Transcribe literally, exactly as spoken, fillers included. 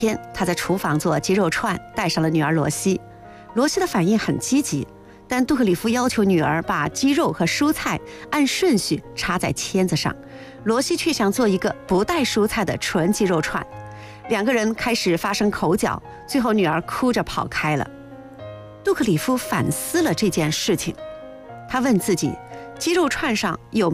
天，他在厨房做鸡肉串，带上了女儿罗西。罗西的反应很积极，但杜克里夫要求女儿把鸡肉和蔬菜按顺序插在签子上，罗西却想做一个不带蔬菜的纯鸡肉串。两个人开始发生口角，最后女儿哭着跑开了。杜克里夫反思了这件事情，他问自己，鸡肉串上有